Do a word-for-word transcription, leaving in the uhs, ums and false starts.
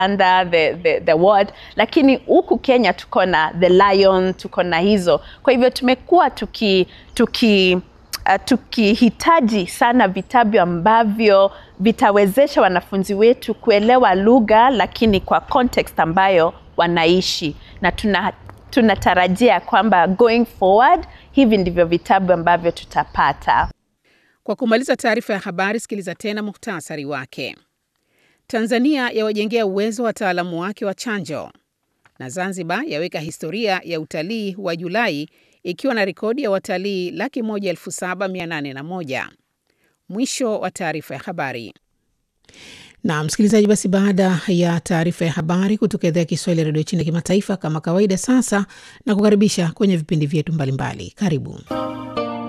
under the, the, the word, lakini huku Kenya tuko na the lion, tuko na hizo. Kwa hivyo tumekuwa tuki, tuki, uh, tukihitaji sana vitabu ambavyo vitawezesha wanafunzi wetu kuelewa lugha, lakini kwa context ambayo wanaishi. Na tuna, tunatarajia kwamba going forward, hivi ndivyo vitabu ambavyo tutapata. Kwa kumaliza taarifa ya habari, sikiliza tena muhtasari wake. Tanzania yawajengea uwezo wataalamu wake wa chanjo. Na Zanzibar yaweka historia ya utalii wa Julai ikiwa na rekodi ya watalii laki moja elfu saba mia nane na moja. Mwisho wa taarifa ya habari. Na msikilizaji, basi baada ya taarifa ya habari kutoka idhaa ya Kiswahili ya Radio China Kimataifa, kama kawaida sasa na kukaribisha kwenye vipindi vyetu mbalimbali. Karibu.